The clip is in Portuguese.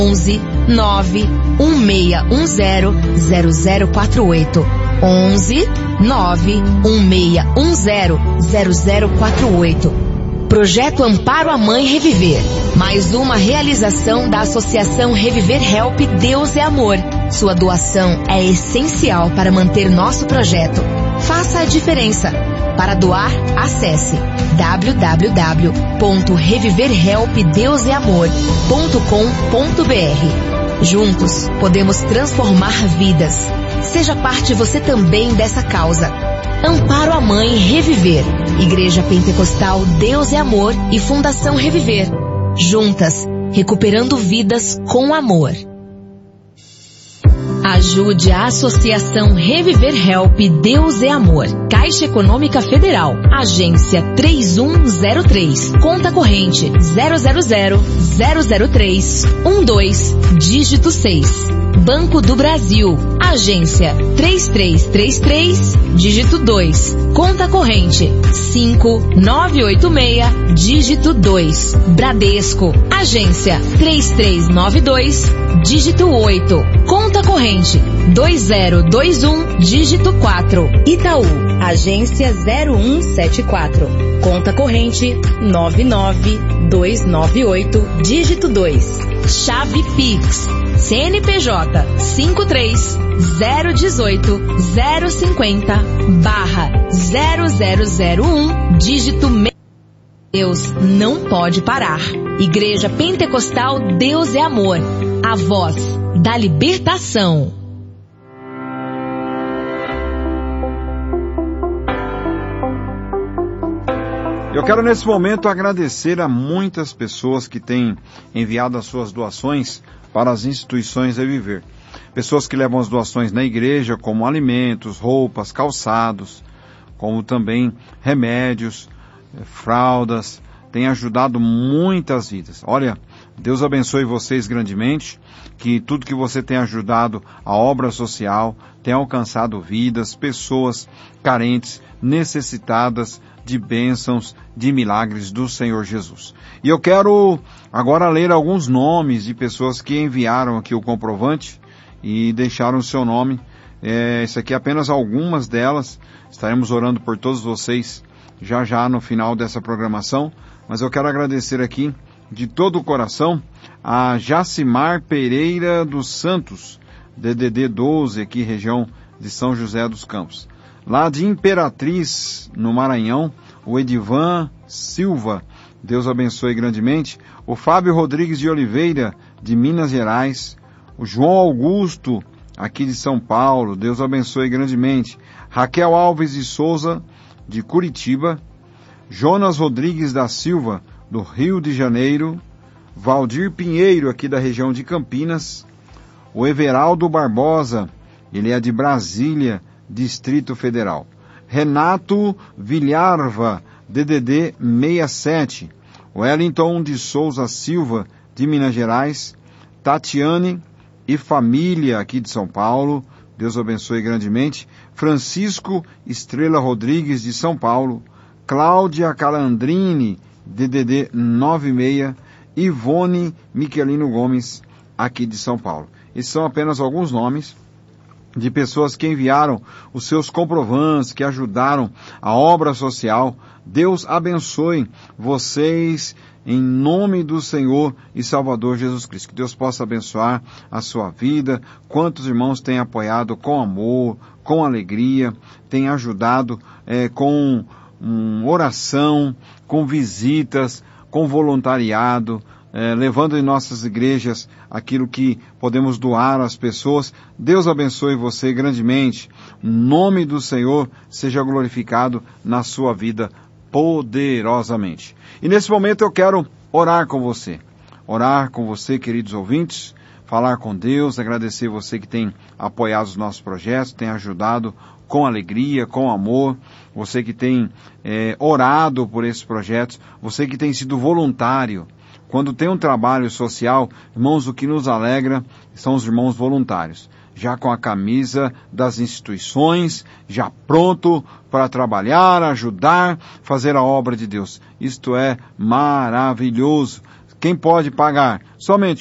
11 91610 0048. 11 91610 0048. Projeto Amparo à Mãe Reviver. Mais uma realização da Associação Reviver Help Deus é Amor. Sua doação é essencial para manter nosso projeto. Faça a diferença. Para doar, acesse www.reviverhelpdeuseamor.com.br. Juntos, podemos transformar vidas. Seja parte você também dessa causa. Amparo à Mãe Reviver. Igreja Pentecostal Deus é Amor e Fundação Reviver. Juntas, recuperando vidas com amor. Ajude a Associação Reviver Help Deus é Amor. Caixa Econômica Federal. Agência 3103. Conta corrente 000-003-12, dígito 6. Banco do Brasil. Agência 3333, dígito 2. Conta corrente 5986, dígito 2. Bradesco. Agência 3392, dígito 8. Conta corrente 2021, dígito 4. Itaú. Agência 0174. Conta corrente 99298, dígito 2. Chave Pix. CNPJ 53-018-050/0001, dígito 6. Deus não pode parar. Igreja Pentecostal Deus é Amor. A voz da libertação. Eu quero nesse momento agradecer a muitas pessoas que têm enviado as suas doações para as instituições Reviver. Pessoas que levam as doações na igreja, como alimentos, roupas, calçados, como também remédios, fraldas, têm ajudado muitas vidas. Olha, Deus abençoe vocês grandemente, que tudo que você tem ajudado a obra social tem alcançado vidas, pessoas carentes, necessitadas de bênçãos, de milagres do Senhor Jesus. E eu quero agora ler alguns nomes de pessoas que enviaram aqui o comprovante e deixaram o seu nome. Isso aqui é apenas algumas delas. Estaremos orando por todos vocês já no final dessa programação. Mas eu quero agradecer aqui de todo o coração a Jacimar Pereira dos Santos, DDD 12, aqui região de São José dos Campos. Lá de Imperatriz, no Maranhão, o Edivan Silva, Deus abençoe grandemente. O Fábio Rodrigues de Oliveira, de Minas Gerais. O João Augusto, aqui de São Paulo, Deus abençoe grandemente. Raquel Alves de Souza, de Curitiba. Jonas Rodrigues da Silva, do Rio de Janeiro. Valdir Pinheiro, aqui da região de Campinas. O Everaldo Barbosa, ele é de Brasília, Distrito Federal. Renato Vilharva, DDD 67. Wellington de Souza Silva, de Minas Gerais. Tatiane e família, aqui de São Paulo, Deus abençoe grandemente. Francisco Estrela Rodrigues, de São Paulo. Cláudia Calandrini, DDD 96. Ivone Miquelino Gomes, aqui de São Paulo. Esses são apenas alguns nomes de pessoas que enviaram os seus comprovantes, que ajudaram a obra social. Deus abençoe vocês em nome do Senhor e Salvador Jesus Cristo. Que Deus possa abençoar a sua vida. Quantos irmãos têm apoiado com amor, com alegria, têm ajudado com oração, com visitas, com voluntariado, levando em nossas igrejas aquilo que podemos doar às pessoas. Deus abençoe você grandemente. O nome do Senhor seja glorificado na sua vida poderosamente. E nesse momento eu quero orar com você. Orar com você, queridos ouvintes, falar com Deus, agradecer você que tem apoiado os nossos projetos, tem ajudado com alegria, com amor, você que tem orado por esses projetos, você que tem sido voluntário. Quando tem um trabalho social, irmãos, o que nos alegra são os irmãos voluntários, já com a camisa das instituições, já pronto para trabalhar, ajudar, fazer a obra de Deus. Isto é maravilhoso. Quem pode pagar? Somente